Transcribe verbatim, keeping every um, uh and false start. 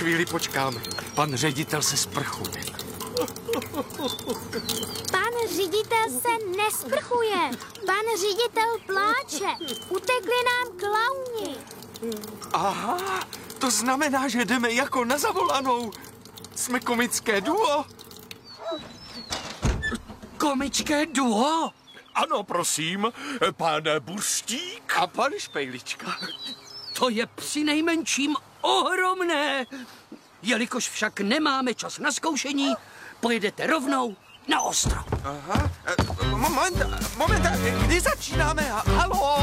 Chvíli počkáme. Pan ředitel se sprchuje. Pan ředitel se nesprchuje. Pan ředitel pláče. Utekli nám klauni. Aha, to znamená, že jdeme jako na zavolanou. Jsme komické duo. Komické duo? Ano, prosím, pan Buřtík. A pan Špejlička. To je přinejmenším ohromné. Jelikož však nemáme čas na zkoušení, pojedete rovnou na ostro. Aha, moment, moment, kdy začínáme? Haló?